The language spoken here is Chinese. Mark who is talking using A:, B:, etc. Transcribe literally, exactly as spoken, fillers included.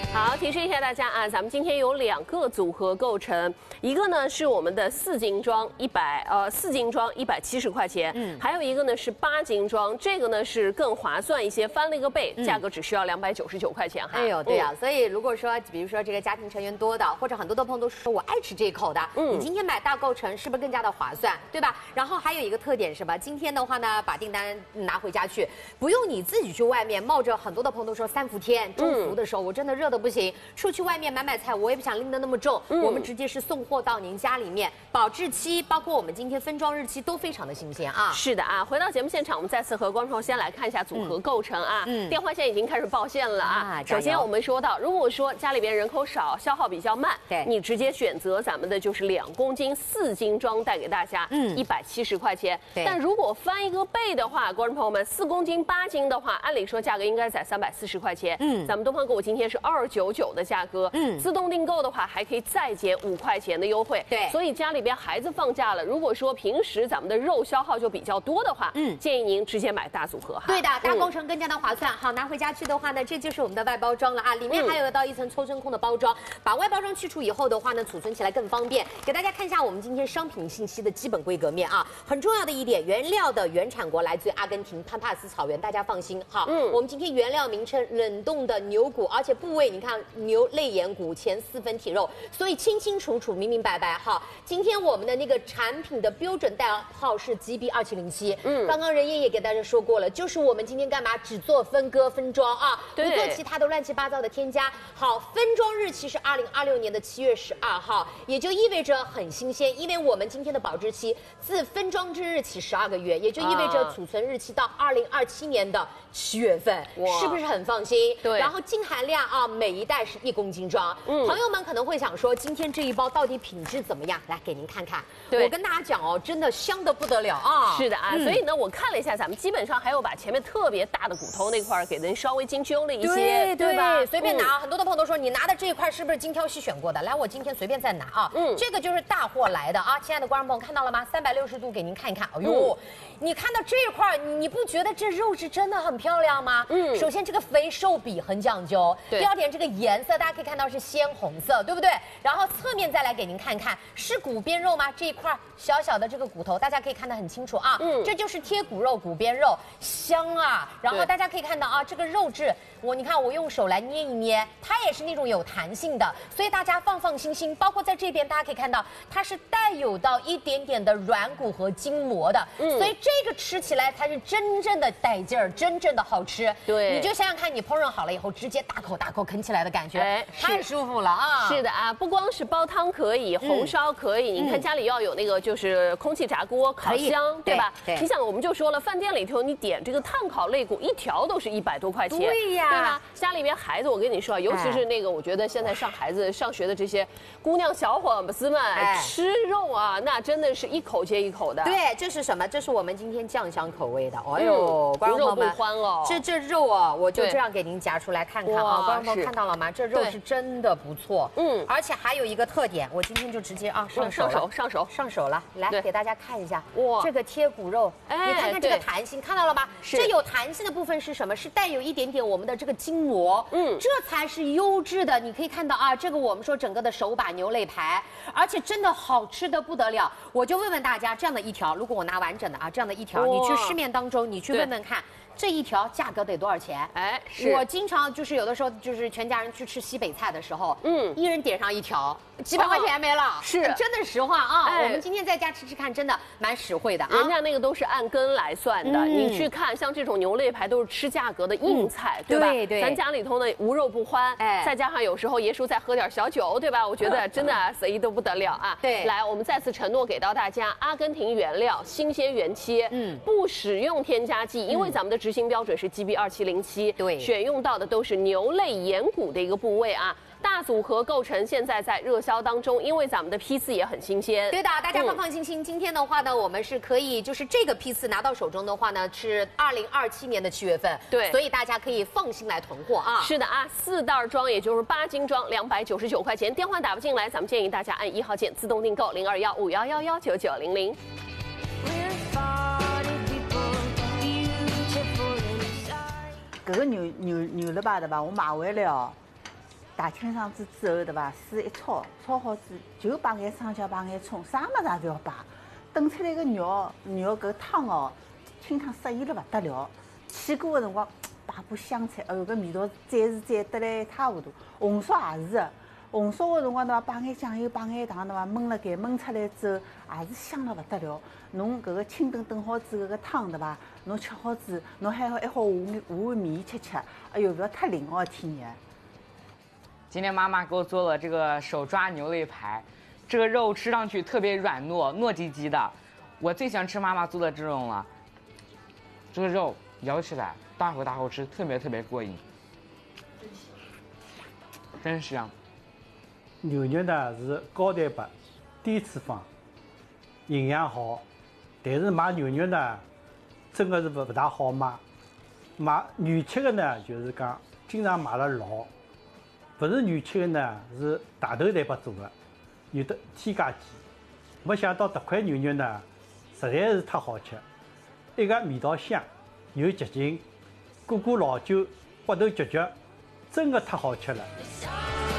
A: 好，提示一下大家啊，咱们今天有两个组合构成，一个呢是我们的四斤装一百呃四斤装一百七十块钱，嗯，还有一个呢是八斤装，这个呢是更划算一些，翻了一个倍，价格只需要两百九十九块钱哈。
B: 哎呦，对呀、啊，所以如果说比如说这个家庭成员多的，或者很多的朋友都说我爱吃这一口的，嗯，你今天买大构成是不是更加的划算，对吧？然后还有一个特点是吧？今天的话呢，把订单拿回家去，不用你自己去外面冒着很多的朋友都说三伏天中伏的时候，嗯、我真的热的不行，出去外面买买菜，我也不想拎得那么重，嗯、我们直接是送货到您家里面，保质期包括我们今天分装日期都非常的新鲜啊。
A: 是的啊，回到节目现场，我们再次和观众先来看一下组合构成啊，嗯，电话线已经开始报线了啊。啊首先我们说到，如果说家里边人口少，消耗比较慢，对，你直接选择咱们的就是两公斤四斤装带给大家，嗯，一百七十块钱。但如果翻一个倍的话，观众朋友们，四公斤八斤的话，按理说价格应该在三百四十块钱，嗯，咱们东方购物今天是二九九的价格，嗯，自动订购的话还可以再减五块钱的优惠，对，所以家里边孩子放假了，如果说平时咱们的肉消耗就比较多的话，嗯，建议您直接买大组合哈。
B: 对的，大工程更加的划算。好，拿回家去的话呢，这就是我们的外包装了啊，里面还有一道一层抽真空的包装，把外包装去除以后的话呢，储存起来更方便。给大家看一下我们今天商品信息的基本规格面啊，很重要的一点，原料的原产国来自于阿根廷潘帕斯草原，大家放心哈。嗯，我们今天原料名称冷冻的牛骨，而且部位你看牛肋眼骨前四分体肉，所以清清楚楚、明明白白哈。今天我们的那个产品的标准代号是 G B 二七零七，嗯，刚刚任烨也给大家说过了，就是我们今天干嘛只做分割分装啊，不做其他的乱七八糟的添加。好，分装日期是二零二六年的七月十二号，也就意味着很新鲜，因为我们今天的保质期自分装之日起十二个月，也就意味着储存日期到二零二七年的七月份，是不是很放心？对。然后净含量啊，每一袋是一公斤装。嗯，朋友们可能会想说，今天这一包到底品质怎么样？来给您看看。我跟大家讲哦，真的香得不得了啊！
A: 是的啊，嗯、所以呢，我看了一下，咱们基本上还有把前面特别大的骨头那块给人稍微精修了一些，
B: 对 对,
A: 对吧？
B: 随便拿、嗯，很多的朋友都说你拿的这一块是不是精挑细选过的？来，我今天随便再拿啊。嗯，这个就是大货来的啊，亲爱的观众朋友看到了吗？三百六十度给您看一看。哎呦，嗯、你看到这一块，你不觉得这肉质真的很漂亮吗？嗯，首先这个肥瘦比很讲究，第二点这个颜色大家可以看到是鲜红色，对不对？然后侧面再来给您看看，是骨边肉吗？这一块小小的这个骨头，大家可以看得很清楚啊。嗯，这就是贴骨肉、骨边肉，香啊。然后大家可以看到啊，这个肉质，我你看我用手来捏一捏，它也是那种有弹性的，所以大家放放心心。包括在这边大家可以看到，它是带有到一点点的软骨和筋膜的，嗯，所以这个吃起来才是真正的带劲儿，真正的好吃。对，你就想想看，你烹饪好了以后，直接大口大口啃起来的感觉，哎，太舒服了啊！
A: 是的啊，不光是煲汤可以，红烧可以，嗯、你看家里要有那个就是空气炸锅、烤箱，对吧？对，你想我们就说了，饭店里头你点这个炭烤肋骨一条都是一百多块钱，
B: 对呀，
A: 对吧？家里面孩子，我跟你说，尤其是那个，我觉得现在上孩子上学的这些姑娘小伙子们，哎、吃肉啊，那真的是一口接一口的。
B: 对，这是什么？这是我们今天酱香口味的。哎呦，
A: 无肉不欢哦。
B: 这这肉啊，我就这样给您夹出来看看啊，观众朋友看到了吗？这肉是真的不错。嗯，而且还有一个特点，我今天就直接啊上手
A: 上手上手
B: 上手了，来给大家看一下。哇，这个贴骨肉，哎，你看看这个弹性，看到了吗？这有弹性的部分是什么？是带有一点点我们的这个筋膜，嗯，这才是优质的。你可以看到啊，这个我们说整个的手把牛肋排，而且真的好吃的不得了。我就问问大家，这样的一条，如果我拿完整的啊，这样的一条，你去市面当中，你去问问看。这一条价格得多少钱？哎，我经常就是有的时候就是全家人去吃西北菜的时候，嗯，一人点上一条，几百块钱没了，哦、是真的实话啊。哎、我们今天在家吃吃看，真的蛮实惠的啊。
A: 人家那个都是按根来算的，嗯、你去看像这种牛肋排都是吃价格的硬菜，嗯、对吧？对对。咱家里头呢无肉不欢，哎，再加上有时候爷叔再喝点小酒，对吧？我觉得真的随意都不得了啊。对，来，我们再次承诺给到大家，阿根廷原料，新鲜原切，嗯，不使用添加剂，因为咱们的执行标准是 G B 二七零七，对，选用到的都是牛肋眼骨的一个部位啊。大组合构成现在在热销当中，因为咱们的批次也很新鲜。
B: 对的，大家放放心心。嗯、今天的话呢，我们是可以就是这个批次拿到手中的话呢，是二零二七年的七月份。对，所以大家可以放心来囤货啊。
A: 是的啊，四袋装也就是八斤装，两百九十九块钱。电话打不进来，咱们建议大家按一号键自动订购零二幺五幺幺幺九九零零。
C: 这个牛牛牛肋排的吧，我买回来哦。 大清爽子之后，对伐？水一焯，焯好子就摆眼生姜，摆眼葱，啥物事也勿要摆。炖出来个肉，肉搿汤哦，清汤适宜了勿得了。起锅个辰光摆把香菜，哎哟，搿味道赞是赞得来一塌糊涂。红烧也是个，红烧个辰光对伐？摆眼酱油，摆眼糖对伐？焖了盖，焖出来之后也是香了勿得了。侬搿个清炖炖好之后，搿个汤对伐？侬吃好之，侬还好还好下下碗面吃吃，哎哟，勿要太灵哦，天爷！
D: 今天妈妈给我做了这个手抓牛肋排，这个肉吃上去特别软糯，糯叽叽的。我最喜欢吃妈妈做的这种了，这个肉咬起来大口大口吃，特别特别过瘾，真香。
E: 牛肉呢是高蛋白、低脂肪，营养好，但是买牛肉呢，真的是不不大好买。买原切的呢，就是讲经常买了老，不是原切的呢是大头蛋白做的，有的添加剂。没想到这块牛肉呢，实在是太好吃，一个味道香，又洁净，过过老酒，骨头嚼嚼，真的太好吃了。